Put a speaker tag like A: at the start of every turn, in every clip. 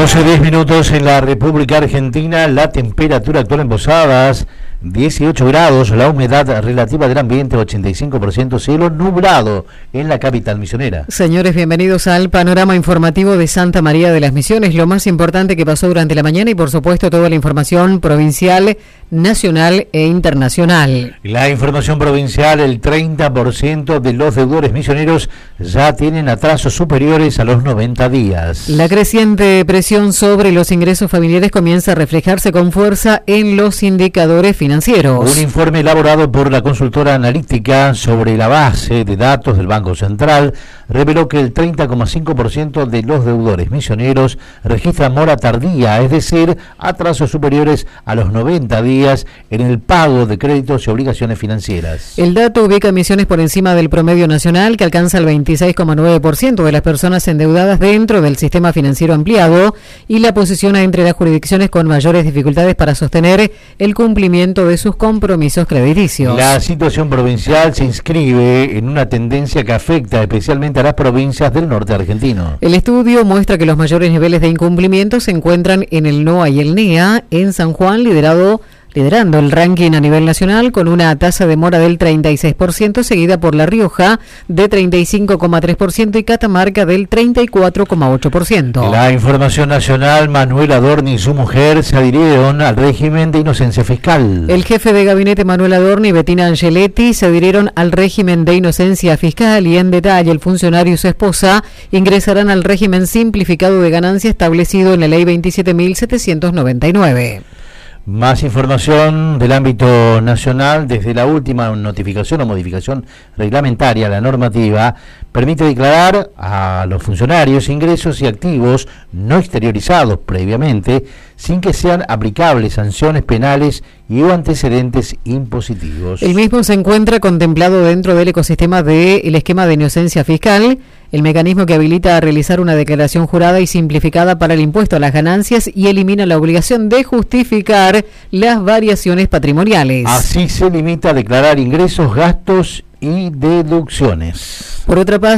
A: 12:10 en la República Argentina. La temperatura actual en Posadas, 18 grados. La humedad relativa del ambiente, 85%. Cielo nublado en la capital misionera.
B: Señores, bienvenidos al panorama informativo de Santa María de las Misiones. Lo más importante que pasó durante la mañana y, por supuesto, toda la información provincial, nacional e internacional.
A: La información provincial: el 30% de los deudores misioneros ya tienen atrasos superiores a los 90 días.
B: La creciente presión sobre los ingresos familiares comienza a reflejarse con fuerza en los indicadores financieros.
A: Un informe elaborado por la consultora analítica sobre la base de datos del Banco Central reveló que el 30,5% de los deudores misioneros registran mora tardía, es decir, atrasos superiores a los 90 días en el pago de créditos y obligaciones financieras.
B: El dato ubica a Misiones por encima del promedio nacional, que alcanza el 26,9% de las personas endeudadas dentro del sistema financiero ampliado, y la posiciona entre las jurisdicciones con mayores dificultades para sostener el cumplimiento de sus compromisos crediticios.
A: La situación provincial se inscribe en una tendencia que afecta especialmente a las provincias del norte argentino.
B: El estudio muestra que los mayores niveles de incumplimiento se encuentran en el NOA y el NEA. En San Juan, liderando el ranking a nivel nacional con una tasa de mora del 36%, seguida por La Rioja de 35,3% y Catamarca del 34,8%.
A: La información nacional: Manuel Adorni y su mujer se adhirieron al régimen de inocencia fiscal.
B: El jefe de gabinete Manuel Adorni y Bettina Angeletti se adhirieron al régimen de inocencia fiscal, y en detalle el funcionario y su esposa ingresarán al régimen simplificado de ganancia establecido en la ley 27.799.
A: Más información del ámbito nacional. Desde la última notificación o modificación reglamentaria, la normativa permite declarar a los funcionarios ingresos y activos no exteriorizados previamente, sin que sean aplicables sanciones penales y o antecedentes impositivos.
B: El mismo se encuentra contemplado dentro del ecosistema del esquema de inocencia fiscal, el mecanismo que habilita a realizar una declaración jurada y simplificada para el impuesto a las ganancias y elimina la obligación de justificar las variaciones patrimoniales.
A: Así se limita a declarar ingresos, gastos y deducciones.
B: Por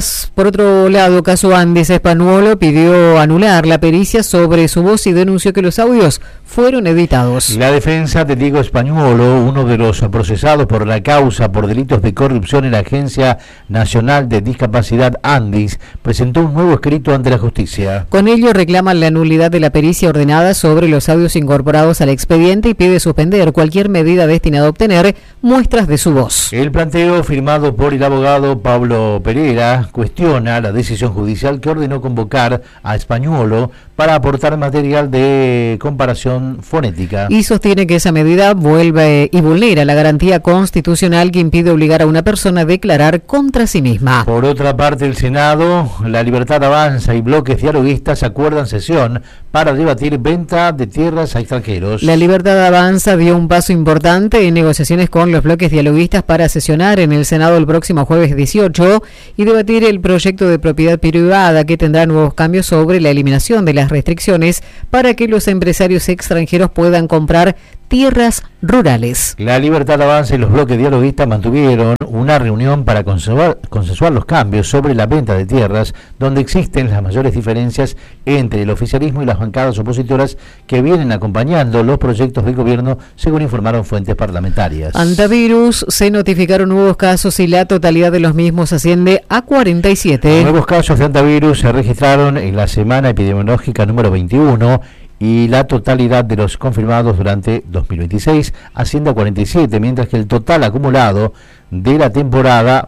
B: otro lado, Caso Andes Españuolo pidió anular la pericia sobre su voz y denunció que los audios fueron editados.
A: La defensa de Diego Españuolo, uno de los procesados por la causa por delitos de corrupción en la Agencia Nacional de Discapacidad Andis, presentó un nuevo escrito ante la justicia.
B: Con ello reclaman la nulidad de la pericia ordenada sobre los audios incorporados al expediente y pide suspender cualquier medida destinada a obtener muestras de su voz.
A: El planteo, firmado por el abogado Pablo Pereira, cuestiona la decisión judicial que ordenó convocar a Españuolo para aportar material de comparación fonética.
B: Y sostiene que esa medida vuelve y vulnera la garantía constitucional que impide obligar a una persona a declarar contra sí misma.
A: Por otra parte, el Senado, La Libertad Avanza y bloques dialoguistas acuerdan sesión para debatir venta de tierras a extranjeros.
B: La Libertad Avanza dio un paso importante en negociaciones con los bloques dialoguistas para sesionar en el Senado el próximo jueves 18 y debatir el proyecto de propiedad privada que tendrá nuevos cambios sobre la eliminación de las restricciones para que los empresarios extranjeros puedan comprar tierras rurales.
A: La Libertad Avanza y los bloques dialoguistas mantuvieron una reunión para consensuar los cambios sobre la venta de tierras, donde existen las mayores diferencias entre el oficialismo y las bancadas opositoras que vienen acompañando los proyectos del gobierno, según informaron fuentes parlamentarias.
B: Antivirus, se notificaron nuevos casos y la totalidad de los mismos asciende a 47.
A: Nuevos casos de antivirus se registraron en la semana epidemiológica número 21, y la totalidad de los confirmados durante 2026 asciende a 47, mientras que el total acumulado de la temporada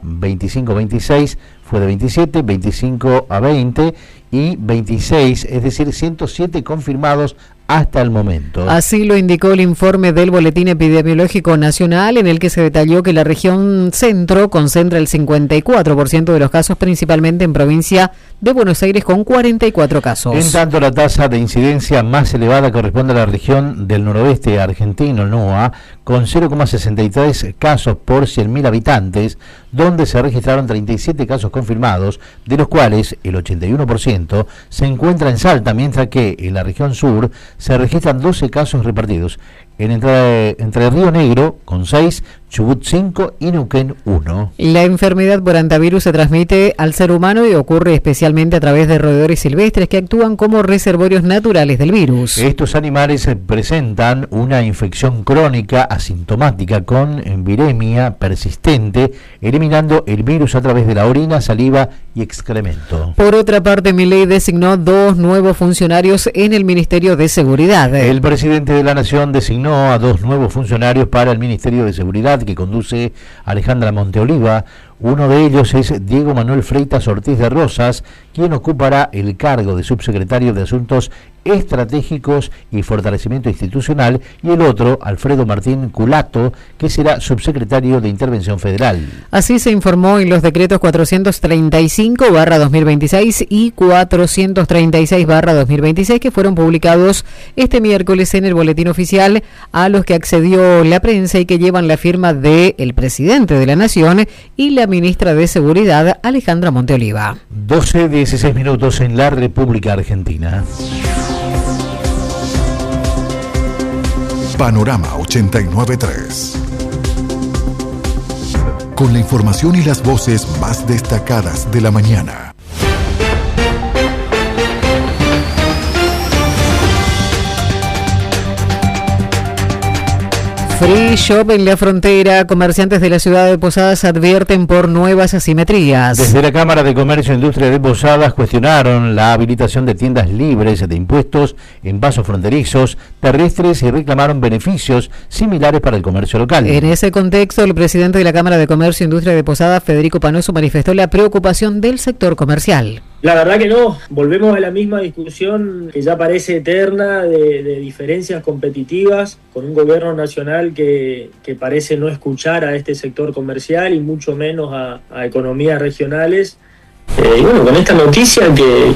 A: 25-26 fue de 27, 25 a 20 y 26, es decir, 107 confirmados hasta el momento.
B: Así lo indicó el informe del Boletín Epidemiológico Nacional, en el que se detalló que la región centro concentra el 54% de los casos, principalmente en provincia de Buenos Aires, con 44 casos.
A: En tanto, la tasa de incidencia más elevada corresponde a la región del noroeste argentino, el NOA, con 0,63 casos por 100.000 habitantes, donde se registraron 37 casos confirmados, de los cuales el 81% se encuentra en Salta, mientras que en la región sur se registran 12 casos repartidos entre Río Negro con 6, Chubut 5 y Neuquén 1.
B: La enfermedad por hantavirus se transmite al ser humano y ocurre especialmente a través de roedores silvestres que actúan como reservorios naturales del virus.
A: Estos animales presentan una infección crónica asintomática con viremia persistente, eliminando el virus a través de la orina, saliva y excremento.
B: Por otra parte, Milei designó 2 nuevos funcionarios en el Ministerio de Seguridad.
A: El presidente de la Nación designó a 2 nuevos funcionarios para el Ministerio de Seguridad que conduce Alejandra Monteoliva. Uno de ellos es Diego Manuel Freitas Ortiz de Rosas, quien ocupará el cargo de subsecretario de Asuntos Estratégicos y Fortalecimiento Institucional, y el otro, Alfredo Martín Culato, que será subsecretario de Intervención Federal.
B: Así se informó en los decretos 435/2026 y 436/2026 que fueron publicados este miércoles en el Boletín Oficial, a los que accedió la prensa y que llevan la firma del presidente de la Nación y la ministra de Seguridad, Alejandra Monteoliva.
A: 12:16 minutos en la República Argentina.
C: Panorama 89.3. Con la información y las voces más destacadas de la mañana.
B: Free Shop en la frontera. Comerciantes de la ciudad de Posadas advierten por nuevas asimetrías.
A: Desde la Cámara de Comercio e Industria de Posadas cuestionaron la habilitación de tiendas libres de impuestos en pasos fronterizos terrestres y reclamaron beneficios similares para el comercio local.
B: En ese contexto, el presidente de la Cámara de Comercio e Industria de Posadas, Federico Panoso, manifestó la preocupación del sector comercial.
D: La verdad que no, volvemos a la misma discusión que ya parece eterna de diferencias competitivas con un gobierno nacional que parece no escuchar a este sector comercial y mucho menos a economías regionales. Y bueno, con esta noticia que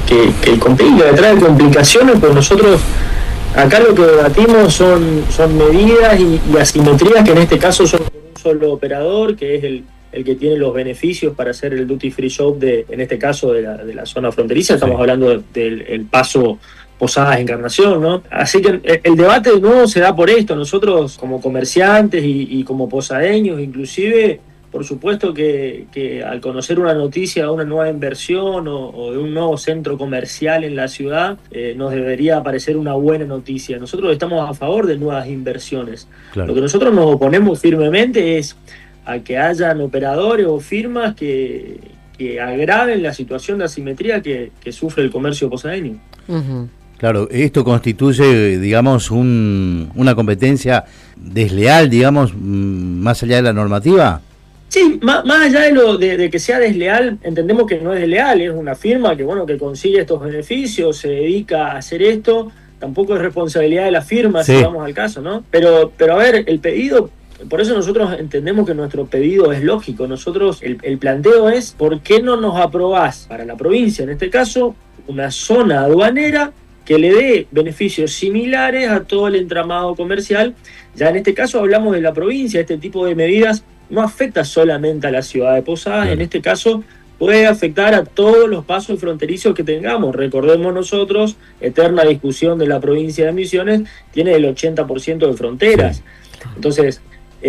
D: trae complicaciones, pues nosotros acá lo que debatimos son medidas y asimetrías que en este caso son un solo operador, que es el que tiene los beneficios para hacer el duty free shop en este caso de la zona fronteriza. Estamos hablando del paso Posadas Encarnación, ¿no? Así que el debate de nuevo se da por esto. Nosotros como comerciantes y como posadeños inclusive, por supuesto que al conocer una noticia de una nueva inversión o de un nuevo centro comercial en la ciudad, nos debería parecer una buena noticia. Nosotros estamos a favor de nuevas inversiones. Claro. Lo que nosotros nos oponemos firmemente es a que hayan operadores o firmas que agraven la situación de asimetría que sufre el comercio posadeño.
A: Uh-huh. Claro, esto constituye, digamos, una competencia desleal, digamos, más allá de la normativa.
D: Sí, más allá de que sea desleal, entendemos que no es desleal, es una firma que consigue estos beneficios, se dedica a hacer esto, tampoco es responsabilidad de la firma, sí, si vamos al caso, ¿no? Pero a ver, el pedido, por eso nosotros entendemos que nuestro pedido es lógico. Nosotros, el planteo es, ¿por qué no nos aprobás para la provincia, en este caso, una zona aduanera que le dé beneficios similares a todo el entramado comercial? Ya en este caso hablamos de la provincia. Este tipo de medidas no afecta solamente a la ciudad de Posadas, en este caso puede afectar a todos los pasos fronterizos que tengamos. Recordemos nosotros, eterna discusión de la provincia de Misiones, tiene el 80% de fronteras. Sí. Entonces,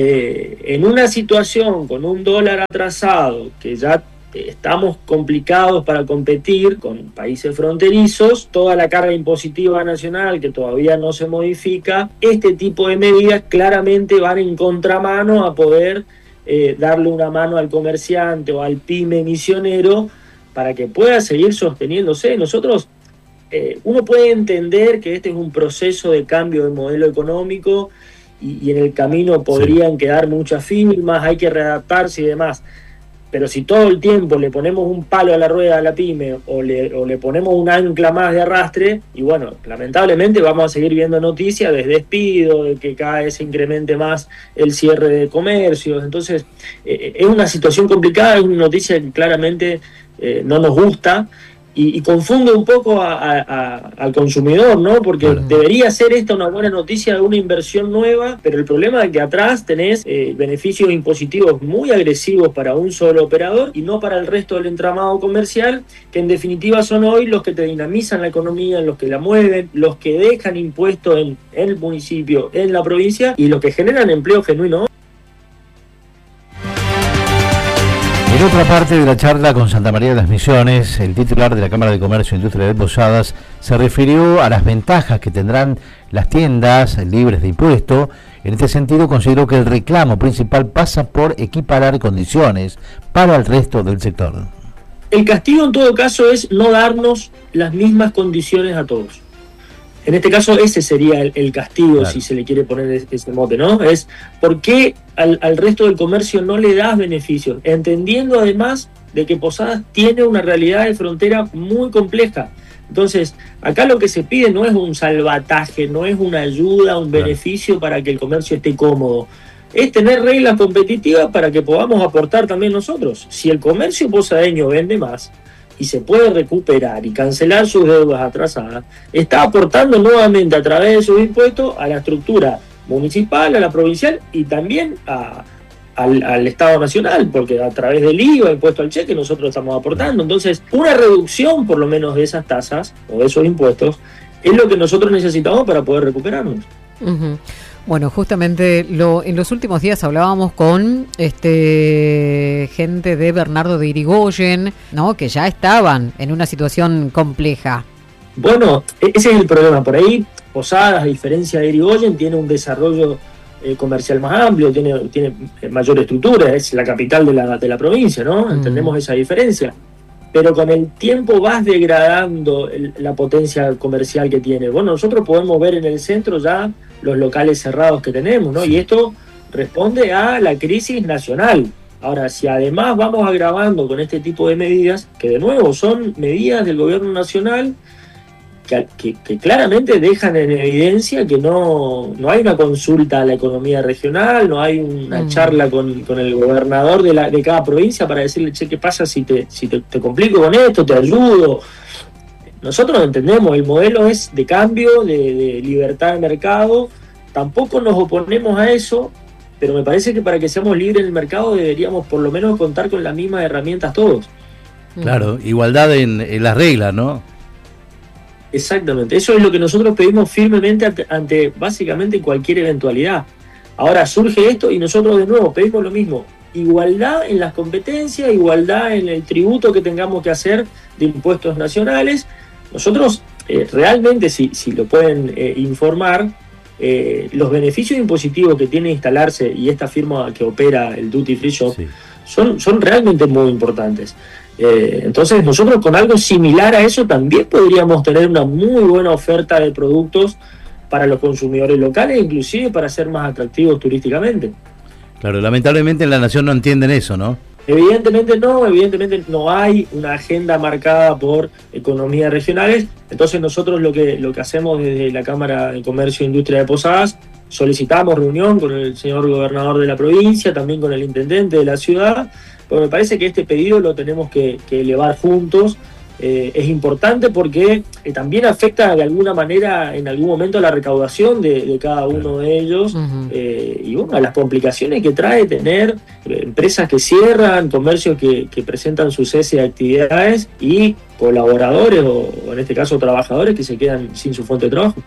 D: en una situación con un dólar atrasado, que ya estamos complicados para competir con países fronterizos, toda la carga impositiva nacional que todavía no se modifica, este tipo de medidas claramente van en contramano a poder darle una mano al comerciante o al pyme misionero para que pueda seguir sosteniéndose. Nosotros, uno puede entender que este es un proceso de cambio de modelo económico y en el camino podrían quedar muchas firmas, hay que readaptarse y demás. Pero si todo el tiempo le ponemos un palo a la rueda a la pyme o le ponemos un ancla más de arrastre, y bueno, lamentablemente vamos a seguir viendo noticias de despido, de que cada vez se incremente más el cierre de comercios. Entonces, es una situación complicada, es una noticia que claramente no nos gusta, y confunde un poco al consumidor, ¿no? Porque debería ser esta una buena noticia de una inversión nueva, pero el problema es que atrás tenés beneficios impositivos muy agresivos para un solo operador y no para el resto del entramado comercial, que en definitiva son hoy los que te dinamizan la economía, los que la mueven, los que dejan impuestos en el municipio, en la provincia, y los que generan empleo genuino.
A: En otra parte de la charla con Santa María de las Misiones, el titular de la Cámara de Comercio e Industria de Posadas se refirió a las ventajas que tendrán las tiendas libres de impuesto. En este sentido, consideró que el reclamo principal pasa por equiparar condiciones para el resto del sector.
D: El castigo en todo caso es no darnos las mismas condiciones a todos. En este caso ese sería el castigo, claro, si se le quiere poner ese mote, ¿no? Es ¿por qué al resto del comercio no le das beneficios? Entendiendo además de que Posadas tiene una realidad de frontera muy compleja. Entonces, acá lo que se pide no es un salvataje, no es una ayuda, un beneficio para que el comercio esté cómodo. Es tener reglas competitivas para que podamos aportar también nosotros. Si el comercio posadeño vende más y se puede recuperar y cancelar sus deudas atrasadas, está aportando nuevamente a través de sus impuestos a la estructura municipal, a la provincial y también al Estado Nacional, porque a través del IVA, impuesto al cheque, nosotros estamos aportando. Entonces, una reducción por lo menos de esas tasas o de esos impuestos es lo que nosotros necesitamos para poder recuperarnos.
B: Uh-huh. Bueno, justamente en los últimos días hablábamos con gente de Bernardo de Irigoyen, ¿no? Que ya estaban en una situación compleja.
D: Bueno, ese es el problema. Por ahí, Posadas, a diferencia de Irigoyen, tiene un desarrollo comercial más amplio, tiene mayor estructura, es la capital de la provincia, ¿no? Entendemos esa diferencia. Pero con el tiempo vas degradando la potencia comercial que tiene. Bueno, nosotros podemos ver en el centro ya los locales cerrados que tenemos, ¿no? Y esto responde a la crisis nacional. Ahora, si además vamos agravando con este tipo de medidas, que de nuevo son medidas del gobierno nacional que claramente dejan en evidencia que no hay una consulta a la economía regional, no hay una charla con el gobernador de cada provincia para decirle, che, ¿qué pasa si te complico con esto, te ayudo? Nosotros entendemos, el modelo es de cambio, de libertad de mercado, tampoco nos oponemos a eso, pero me parece que para que seamos libres en el mercado deberíamos por lo menos contar con las mismas herramientas todos.
A: Claro, igualdad en las reglas, ¿no?
D: Exactamente, eso es lo que nosotros pedimos firmemente ante básicamente cualquier eventualidad. Ahora surge esto y nosotros de nuevo pedimos lo mismo, igualdad en las competencias, igualdad en el tributo que tengamos que hacer de impuestos nacionales. Nosotros realmente, si lo pueden informar, los beneficios impositivos que tiene instalarse y esta firma que opera el Duty Free Shop son realmente muy importantes. Entonces nosotros con algo similar a eso también podríamos tener una muy buena oferta de productos para los consumidores locales, inclusive para ser más atractivos turísticamente.
A: Claro, lamentablemente en la Nación no entienden eso, ¿no?
D: Evidentemente no hay una agenda marcada por economías regionales. Entonces nosotros lo que hacemos desde la Cámara de Comercio e Industria de Posadas, solicitamos reunión con el señor gobernador de la provincia, también con el intendente de la ciudad, pero me parece que este pedido lo tenemos que elevar juntos. Es importante porque también afecta de alguna manera en algún momento a la recaudación de cada uno de ellos, y bueno, a las complicaciones que trae tener empresas que cierran, comercios que presentan su cese de actividades y colaboradores o en este caso trabajadores que se quedan sin su fuente de trabajo.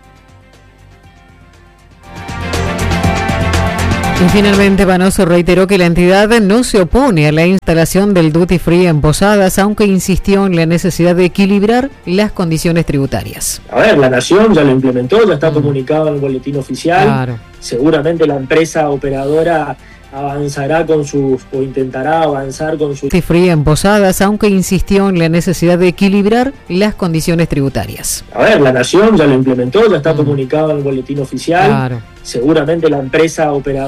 B: Y finalmente Panoso reiteró que la entidad no se opone a la instalación del Duty Free en Posadas, aunque insistió en la necesidad de equilibrar las condiciones tributarias.
D: A ver, la Nación ya lo implementó, ya está comunicado en el boletín oficial. Claro. Seguramente la empresa operadora avanzará o intentará avanzar con su
B: Duty Free en Posadas, aunque insistió en la necesidad de equilibrar las condiciones tributarias.
D: A ver, la Nación ya lo implementó, ya está comunicado en el boletín oficial. Claro. Seguramente la empresa operadora